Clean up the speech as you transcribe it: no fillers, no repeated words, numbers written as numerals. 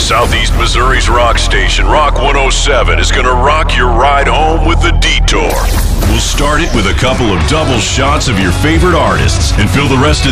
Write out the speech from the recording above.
Southeast Missouri's rock station, Rock 107, is going to rock your ride home with The Detour. We'll start it with a couple of double shots of your favorite artists and fill the rest of